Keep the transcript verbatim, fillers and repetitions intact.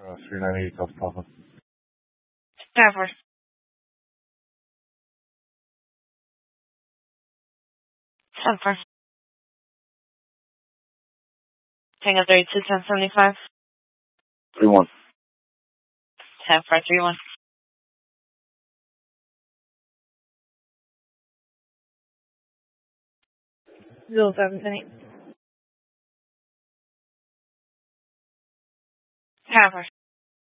Uh, three nine eight South Papa. Traverse. Traverse. Tango thirty-two, ten seventy-five. three one. ten four three one. Zero seven ten eight. Traverse.